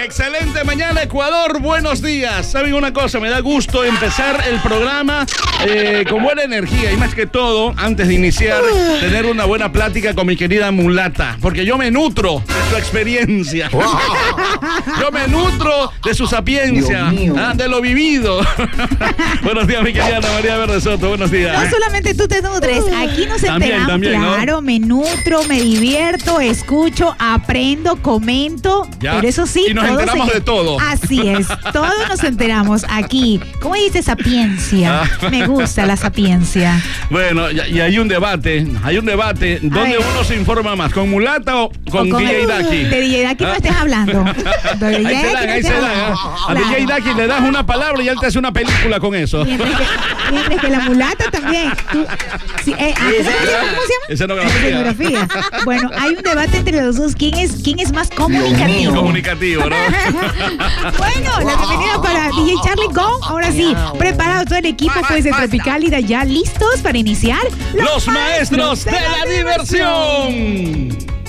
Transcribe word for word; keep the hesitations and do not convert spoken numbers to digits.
Excelente mañana, Ecuador, buenos días. ¿Saben una cosa? Me da gusto empezar el programa eh, con buena energía y más que todo, antes de iniciar, tener una buena plática con mi querida mulata, porque yo me nutro de su experiencia. Yo me nutro de su sapiencia, ah, de lo vivido. Buenos días, mi querida Ana María Verde Soto, buenos días. No solamente tú te nutres, aquí nos También, enteramos, también, ¿no? claro, me nutro, me divierto, escucho, aprendo, comento, Ya. pero eso sí, Y nos todos enteramos se- de todo. Así es, todos nos enteramos aquí. ¿Cómo dice sapiencia? Me gusta la sapiencia. Bueno, y, y hay un debate, hay un debate. ¿Dónde ver. uno se informa más? ¿Con mulata o con, O D J el- Daki? De D J Daki no Ah. estés hablando. De D J Ahí se Daki dan, no ahí estés se dan. hablando. ¿ah? A Claro. D J Daki le das una palabra y él te hace una película con eso. Mientras que, mientras que la mulata también. Tú- sí, eh, ah, ¿cómo, se llama? ¿Cómo se llama? Escenografía. Escenografía. Bueno, hay un debate entre los dos. ¿Quién es, quién es más comunicativo? Comunicativo, ¿no? Bueno, la bienvenida para D J Charlie Gong. Ahora sí, preparado todo el equipo pues de Tropicálida, ya listos para iniciar Los maestros de la diversión.